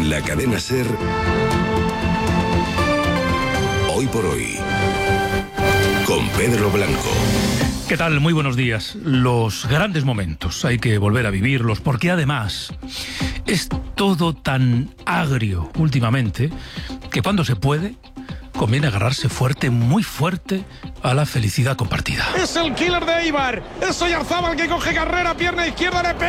En la cadena SER, Hoy por Hoy, con Pedro Blanco. ¿Qué tal? Muy buenos días. Los grandes momentos hay que volver a vivirlos, porque además es todo tan agrio últimamente que cuando se puede conviene agarrarse fuerte, muy fuerte, a la felicidad compartida. Es el killer de Eibar, es Oyarzábal que coge carrera, pierna izquierda, le pega.